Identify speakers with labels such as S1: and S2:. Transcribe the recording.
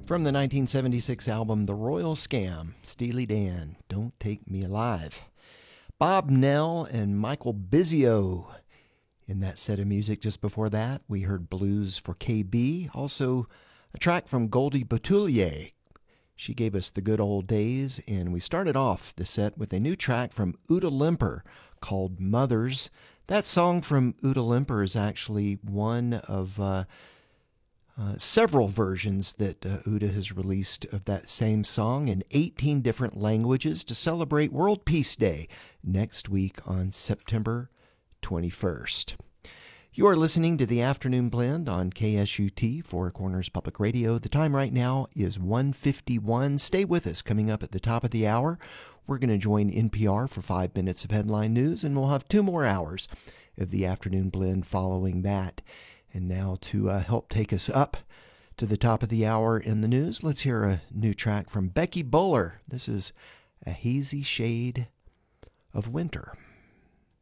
S1: From the 1976 album The Royal Scam, Steely Dan, Don't Take Me Alive. Bob Nell and Michael Bizzio. In that set of music just before that, we heard Blues for KB, also a track from Goldie Boutillier. She gave us The Good Old Days, and we started off the set with a new track from Uta Limper called Mothers. That song from Uta Limper is actually one of several versions that Uta has released of that same song in 18 different languages to celebrate World Peace Day next week on September 21st. You are listening to the Afternoon Blend on KSUT, Four Corners Public Radio. The time right now is 1:51. Stay with us. Coming up at the top of the hour, we're going to join NPR for 5 minutes of headline news, and we'll have 2 more hours of the Afternoon Blend following that. And now to help take us up to the top of the hour in the news, let's hear a new track from Becky Buller. This is A Hazy Shade of Winter.